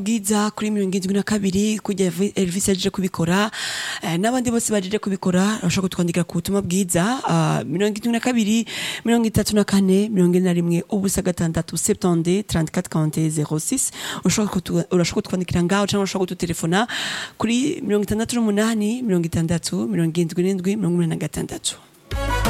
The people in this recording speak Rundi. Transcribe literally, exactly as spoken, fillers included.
bwiza kuri mirongo indwi na kabiri kujya Elvis yaje kubikora eh, n'abandi bose baje kubikora bashaka kutwandikira ku butumwa bwiza uh, mirongo indwi na kabiri mirongo itatu na kane mirongo ine na rimwe ubusa gatandatu septante trente-quatre quarante zero six urashaka kutwandikira ngaho cyangwa urashaka kututelefona kuri mirongo itandatu n'umunani mirongo itandatu mirongo indwi n'indwi mirongo ine na gatandatu.